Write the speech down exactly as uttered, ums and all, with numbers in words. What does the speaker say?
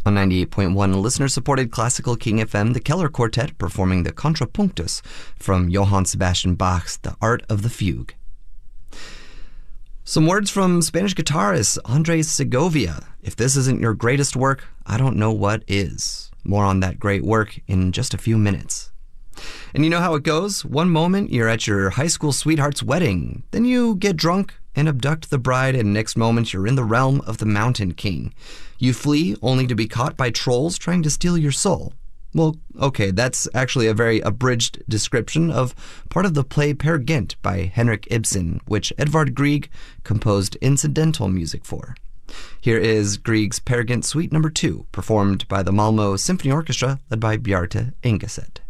On ninety-eight point one listener-supported Classical King F M, the Keller Quartet performing the Contrapunctus from Johann Sebastian Bach's The Art of the Fugue. Some words from Spanish guitarist Andres Segovia. If this isn't your greatest work, I don't know what is. More on that great work in just a few minutes. And you know how it goes? One moment you're at your high school sweetheart's wedding, then you get drunk and abduct the bride, and next moment you're in the realm of the Mountain King. You flee only to be caught by trolls trying to steal your soul. Well, okay, that's actually a very abridged description of part of the play Peer Gynt by Henrik Ibsen, which Edvard Grieg composed incidental music for. Here is Grieg's Peer Gynt Suite number two, performed by the Malmö Symphony Orchestra, led by Bjarte Engeset.